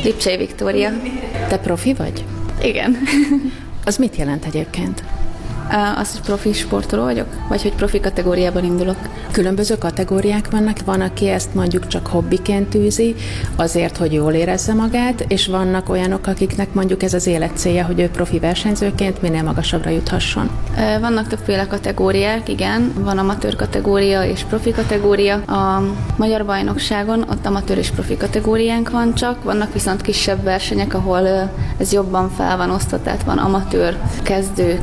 Lipcsei Viktória. Te profi vagy? Igen. Az mit jelent egyébként? Az, hogy profi sportoló vagyok, vagy hogy profi kategóriában indulok. Különböző kategóriák vannak, van, aki ezt mondjuk csak hobbiként űzi, azért, hogy jól érezze magát, és vannak olyanok, akiknek mondjuk ez az élet célja, hogy ő profi versenyzőként minél magasabbra juthasson. Vannak többféle kategóriák, igen. Van amatőr kategória és profi kategória. A magyar bajnokságon ott amatőr és profi kategóriánk van csak, vannak viszont kisebb versenyek, ahol ez jobban fel van osztva, tehát van amatőr, kezdő,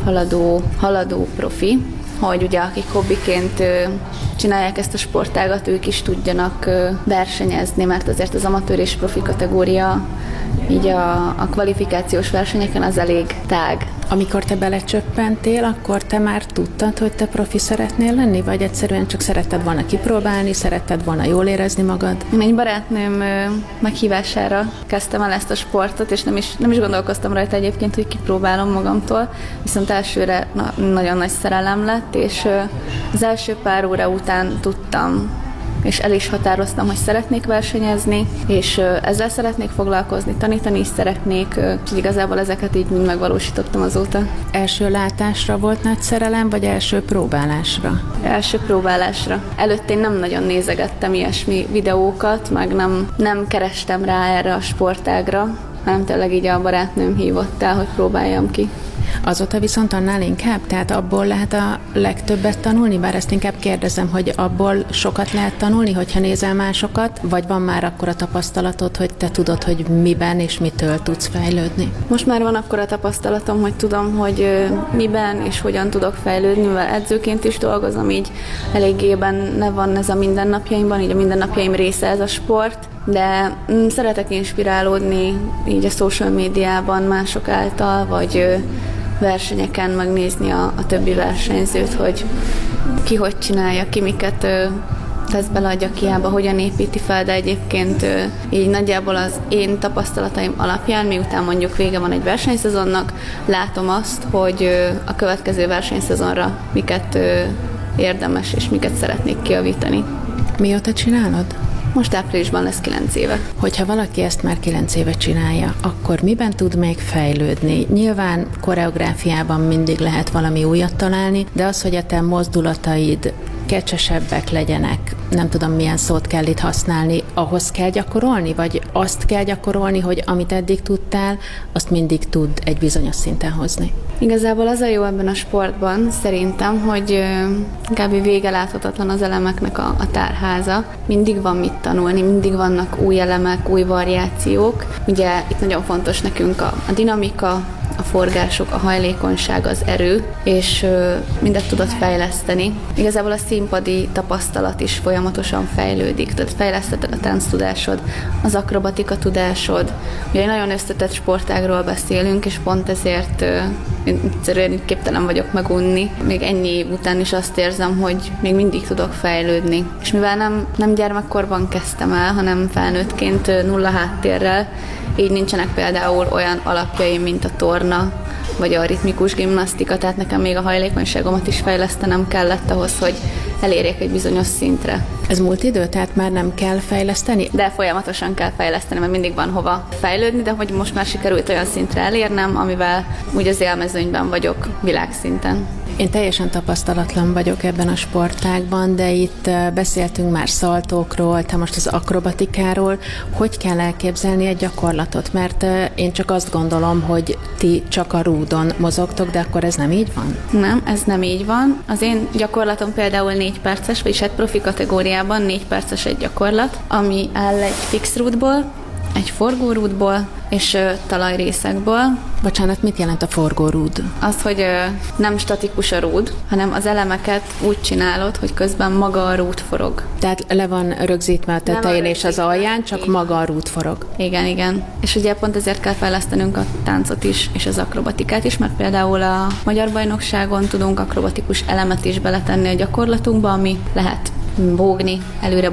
haladó profi, hogy ugye akik hobbiként csinálják ezt a sportágat, ők is tudjanak versenyezni, mert azért az amatőr és profi kategória így a kvalifikációs versenyeken az elég tág. Amikor te belecsöppentél, akkor te már tudtad, hogy te profi szeretnél lenni, vagy egyszerűen csak szeretted volna kipróbálni, szeretted volna jól érezni magad? Én egy barátnőm meghívására kezdtem el ezt a sportot, és nem is gondolkoztam rajta egyébként, hogy kipróbálom magamtól, viszont elsőre nagyon nagy szerelem lett, és az első pár óra után tudtam, és el is határoztam, hogy szeretnék versenyezni, és ezzel szeretnék foglalkozni, tanítani is szeretnék, úgyhogy igazából ezeket így mind megvalósítottam azóta. Első látásra volt nagy szerelem, vagy első próbálásra? Első próbálásra. Előtte én nem nagyon nézegettem ilyesmi videókat, meg nem kerestem rá erre a sportágra, hanem tényleg így a barátnőm hívott el, hogy próbáljam ki. Azóta viszont annál inkább? Tehát abból lehet a legtöbbet tanulni? Bár ezt inkább kérdezem, hogy abból sokat lehet tanulni, hogyha nézel másokat, vagy van már akkora tapasztalatod, hogy te tudod, hogy miben és mitől tudsz fejlődni? Most már van akkora tapasztalatom, hogy tudom, hogy miben és hogyan tudok fejlődni, mivel edzőként is dolgozom, így eléggé benne van ez a mindennapjaimban, így a mindennapjaim része ez a sport, de szeretek inspirálódni így a social médiában mások által, vagy versenyeken megnézni a többi versenyzőt, hogy ki hogy csinálja, ki miket tesz bele a gyakiába, hogyan építi fel, de egyébként így nagyjából az én tapasztalataim alapján, miután mondjuk vége van egy versenyszezonnak, látom azt, hogy a következő versenyszezonra miket érdemes és miket szeretnék kijavítani. Mióta csinálod? Most áprilisban lesz 9 éve. Hogyha valaki ezt már 9 éve csinálja, akkor miben tud még fejlődni? Nyilván koreográfiában mindig lehet valami újat találni, de az, hogy a te mozdulataid kecsesebbek legyenek, nem tudom milyen szót kell itt használni, ahhoz kell gyakorolni, vagy azt kell gyakorolni, hogy amit eddig tudtál, azt mindig tud egy bizonyos szinten hozni? Igazából az a jó ebben a sportban szerintem, hogy kb. Vége láthatatlan az elemeknek a tárháza. Mindig van mit tanulni, mindig vannak új elemek, új variációk. Ugye itt nagyon fontos nekünk a dinamika, a forgások, a hajlékonyság, az erő, és mindet tudod fejleszteni. Igazából a színpadi tapasztalat is folyamatosan fejlődik, tehát fejleszteted a tánctudásod, az akrobatika tudásod. Ugye egy nagyon összetett sportágról beszélünk, és pont ezért egyszerűen képtelen vagyok megunni. Még ennyi év után is azt érzem, hogy még mindig tudok fejlődni. És mivel nem gyermekkorban kezdtem el, hanem felnőttként nulla háttérrel, így nincsenek például olyan alapjaim, mint a torna, vagy a ritmikus gimnasztika, tehát nekem még a hajlékonyságomat is fejlesztenem kellett ahhoz, hogy elérjek egy bizonyos szintre. Ez múlt idő, tehát már nem kell fejleszteni? De folyamatosan kell fejleszteni, mert mindig van hova fejlődni, de hogy most már sikerült olyan szintre elérnem, amivel úgy az élmezőnyben vagyok világszinten. Én teljesen tapasztalatlan vagyok ebben a sportágban, de itt beszéltünk már szaltókról, te most az akrobatikáról. Hogy kell elképzelni egy gyakorlatot? Mert én csak azt gondolom, hogy ti csak a rúdon mozogtok, de akkor ez nem így van? Nem, ez nem így van. Az én gyakorlatom például 4 perces, vagyis hát profi kategóriában 4 perces egy gyakorlat, ami áll egy fix rúdból, egy forgórúdból és talajrészekből. Bocsánat, mit jelent a forgórúd? Az, hogy nem statikus a rúd, hanem az elemeket úgy csinálod, hogy közben maga a rúd forog. Tehát le van rögzítve a tetején és az alján, csak maga a rúd forog. Igen, igen. És ugye pont ezért kell fejlesztenünk a táncot is, és az akrobatikát is, mert például a magyar bajnokságon tudunk akrobatikus elemet is beletenni a gyakorlatunkba, ami lehet bógni, előre bógni,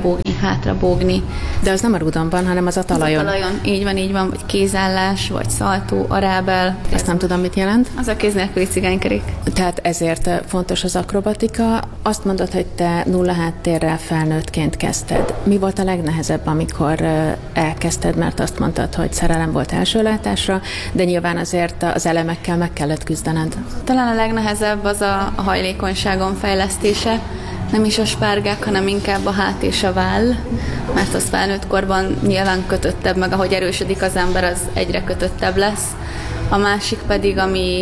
hátra bógni. De az nem a rúdon van, hanem az a talajon. Az a talajon, így van, vagy kézállás, vagy szaltó, arábel. Ezt nem tudom, mit jelent. Az a kéz nélküli cigánykerék. Tehát ezért fontos az akrobatika. Azt mondod, hogy te nulla háttérrel felnőttként kezdted. Mi volt a legnehezebb, amikor elkezdted, mert azt mondtad, hogy szerelem volt első látásra, de nyilván azért az elemekkel meg kellett küzdened. Talán a legnehezebb az a hajlékonyságom fejlesztése, nem is a spárgák, hanem inkább a hát és a váll, mert az felnőtt korban nyilván kötöttebb, meg ahogy erősödik az ember, az egyre kötöttebb lesz. A másik pedig,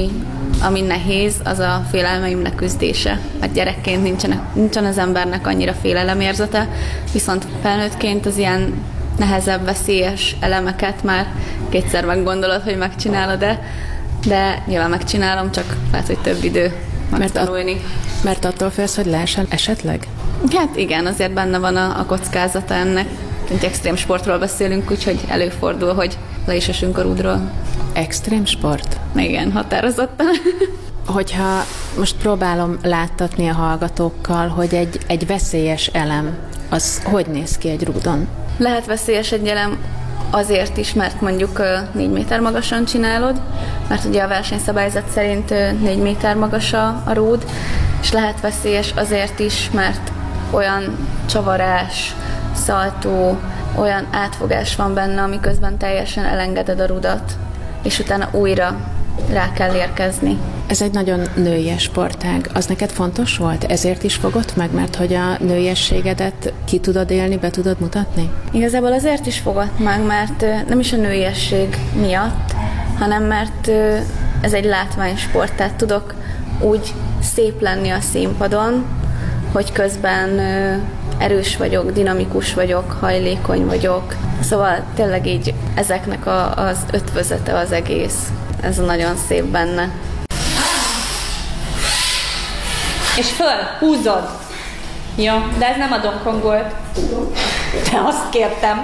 ami nehéz, az a félelmeim leküzdése. Hát gyerekként nincsen az embernek annyira félelemérzete, viszont felnőttként az ilyen nehezebb, veszélyes elemeket már kétszer meggondolod, hogy megcsinálod-e, de nyilván megcsinálom, csak lehet, hogy több idő megtanulni. Mert attól félsz, hogy leessen esetleg? Hát igen, azért benne van a kockázata ennek. Egy extrém sportról beszélünk, úgyhogy előfordul, hogy le is esünk a rúdról. Extrém sport? Igen, határozottan. Hogyha most próbálom láttatni a hallgatókkal, hogy egy veszélyes elem, az hogy néz ki egy rúdon? Lehet veszélyes egy elem azért is, mert mondjuk 4 méter magasan csinálod, mert ugye a versenyszabályzat szerint 4 méter magas a rúd, és lehet veszélyes azért is, mert olyan csavarás, szaltó, olyan átfogás van benne, amiközben teljesen elengeded a rudat, és utána újra rá kell érkezni. Ez egy nagyon nőies sportág. Az neked fontos volt? Ezért is fogott meg, mert hogy a nőiességedet ki tudod élni, be tudod mutatni? Igazából azért is fogott meg, mert nem is a nőiesség miatt, hanem mert ez egy látványsport, tehát tudok úgy szép lenni a színpadon, hogy közben erős vagyok, dinamikus vagyok, hajlékony vagyok. Szóval tényleg így ezeknek az ötvözete az egész. Ez nagyon szép benne. És föl, húzod. Jó, de ez nem a Donkong volt. De azt kértem.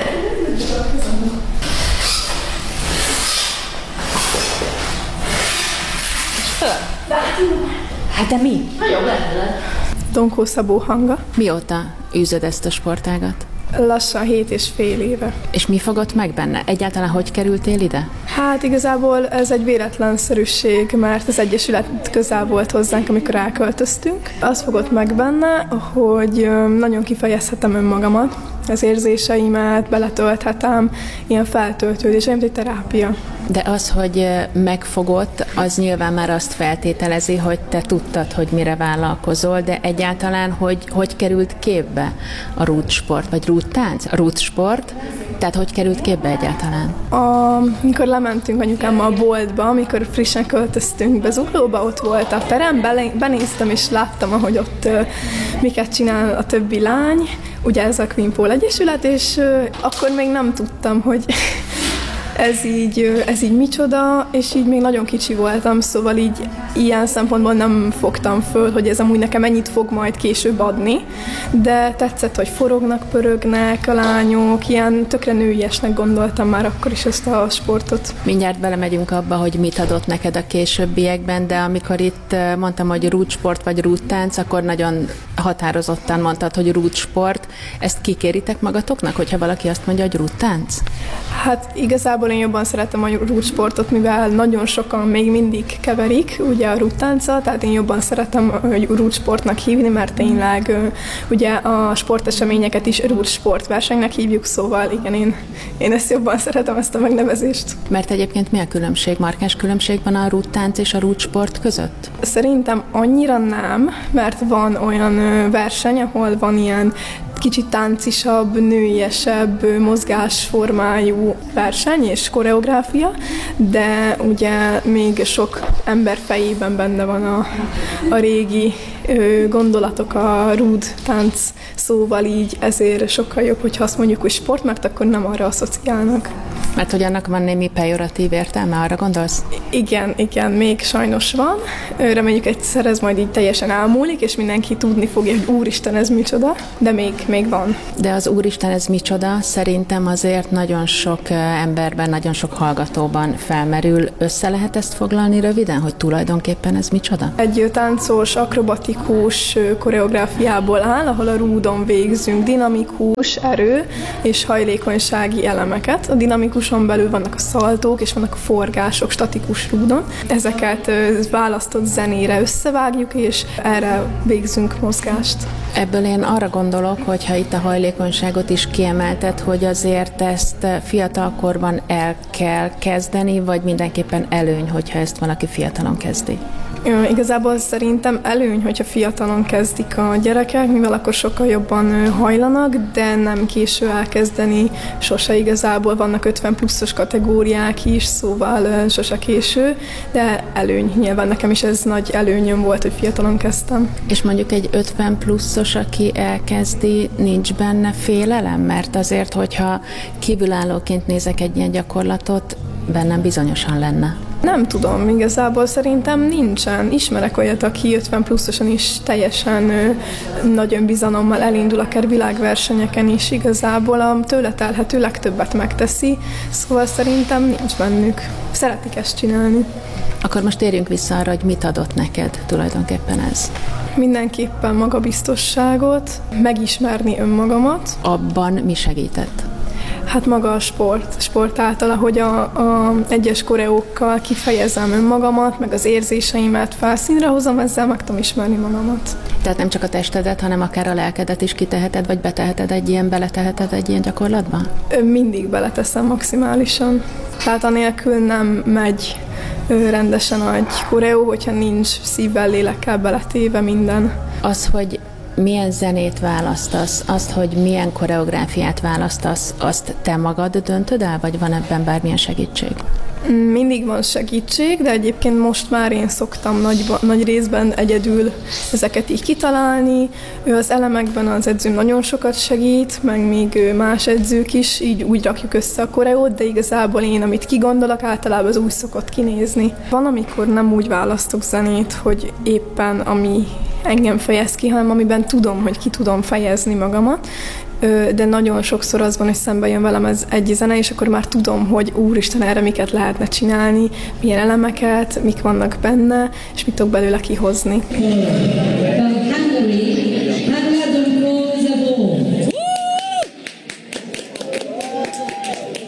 És föl. Hát de mi? Nagyon lehet. Donkó Szabó Hanga. Mióta űzöd ezt a sportágat? Lassan 7,5 éve. És mi fogott meg benne? Egyáltalán hogy kerültél ide? Hát igazából ez egy véletlenszerűség, mert az Egyesület közel volt hozzánk, amikor elköltöztünk. Az fogott meg benne, hogy nagyon kifejezhetem önmagamat, az érzéseimet, beletölthetem, ilyen feltöltődés, olyan, mint egy terápia. De az, hogy megfogott, az nyilván már azt feltételezi, hogy te tudtad, hogy mire vállalkozol, de egyáltalán, hogy került képbe a rúdsport, vagy rúdtánc? A rúdsport, tehát hogy került képbe egyáltalán? Amikor lementünk anyukámmal a boltba, amikor frissen költöztünk be Zuglóba, ott volt a terem, benéztem és láttam, ahogy ott miket csinál a többi lány, ugye ez a Queen Pole Egyesület, és akkor még nem tudtam, hogy ez így micsoda, és így még nagyon kicsi voltam, szóval így ilyen szempontból nem fogtam föl, hogy ez amúgy nekem ennyit fog majd később adni, de tetszett, hogy forognak, pörögnek a lányok, ilyen tökre nőiesnek gondoltam már akkor is ezt a sportot. Mindjárt belemegyünk abba, hogy mit adott neked a későbbiekben, de amikor itt mondtam, hogy rúdsport vagy rúdtánc, akkor nagyon határozottan mondtad, hogy rúdsport. Ezt kikéritek magatoknak, hogyha valaki azt mondja, hogy rúdtánc? Hát igazából én jobban szeretem a rúdsportot, mivel nagyon sokan még mindig keverik ugye a rúdtánccal, tehát én jobban szeretem rúdsportnak hívni, mert tényleg ugye a sporteseményeket is rúdsportversenynek hívjuk, szóval igen, én ezt jobban szeretem, ezt a megnevezést. Mert egyébként mi a különbség, markáns különbség van a rúdtánc és a rúdsport között? Szerintem annyira nem, mert van olyan verseny, ahol van ilyen kicsit táncisabb, nőiesebb, mozgásformájú verseny és koreográfia, de ugye még sok ember fejében benne van a régi gondolatok a rúd tánc szóval, így ezért sokkal jobb, hogyha azt mondjuk, hogy sport, mert akkor nem arra asszociálnak. Mert hogy annak van némi pejoratív értelme, arra gondolsz? Igen, még sajnos van. Reméljük egyszer ez majd így teljesen elmúlik, és mindenki tudni fogja, hogy úristen, ez micsoda, de még van. De az úristen, ez micsoda, szerintem azért nagyon sok emberben, nagyon sok hallgatóban felmerül. Össze lehet ezt foglalni röviden, hogy tulajdonképpen ez micsoda? Egy táncos, akrobatikus koreográfiából áll, ahol a rúdon végzünk dinamikus, erő és hajlékonysági elemeket. A dinamikuson belül vannak a szaltók, és vannak a forgások statikus rúdon. Ezeket választott zenére összevágjuk, és erre végzünk mozgást. Ebből én arra gondolok, hogy ha itt a hajlékonyságot is kiemelted, hogy azért ezt fiatalkorban el kell kezdeni, vagy mindenképpen előny, hogyha ezt valaki fiatalon kezdi? Igazából szerintem előny, hogyha fiatalon kezdik a gyerekek, mivel akkor sokkal jobban hajlanak, de nem késő elkezdeni, sose igazából vannak 50 pluszos kategóriák is, szóval sose késő, de előny. Nyilván nekem is ez nagy előnyöm volt, hogy fiatalon kezdtem. És mondjuk egy 50 pluszos, aki elkezdi, nincs benne félelem? Mert azért, hogyha kívülállóként nézek egy ilyen gyakorlatot, bennem bizonyosan lenne. Nem tudom, igazából szerintem nincsen. Ismerek olyat, aki 50 pluszosan is teljesen nagy önbizalommal elindul, akár világversenyeken is, igazából a tőle telhető legtöbbet megteszi, szóval szerintem nincs bennük. Szeretik ezt csinálni. Akkor most térjünk vissza arra, hogy mit adott neked tulajdonképpen ez. Mindenképpen magabiztosságot, megismerni önmagamat. Abban mi segített? Hát maga a sport által, ahogy a egyes koreókkal kifejezem önmagamat, meg az érzéseimet felszínre hozom, ezzel meg tudom ismerni magamat. Tehát nem csak a testedet, hanem akár a lelkedet is kiteheted, vagy beleteheted egy ilyen gyakorlatba? Mindig beleteszem maximálisan. Tehát anélkül nem megy rendesen egy koreó, hogyha nincs szívvel, lélekkel beletéve minden. Az, hogy milyen zenét választasz, azt, hogy milyen koreográfiát választasz, azt te magad döntöd el, vagy van ebben bármilyen segítség? Mindig van segítség, de egyébként most már én szoktam nagy részben egyedül ezeket így kitalálni. Az elemekben az edzőm nagyon sokat segít, meg még más edzők is, így úgy rakjuk össze a koreót, de igazából én, amit kigondolok, általában az úgy szokott kinézni. Van, amikor nem úgy választok zenét, hogy éppen ami engem fejez ki, hanem amiben tudom, hogy ki tudom fejezni magamat, de nagyon sokszor az van, hogy szembe jön velem ez egy zene, és akkor már tudom, hogy úristen, erre miket lehetne csinálni, milyen elemeket, mik vannak benne, és mit tudok belőle kihozni.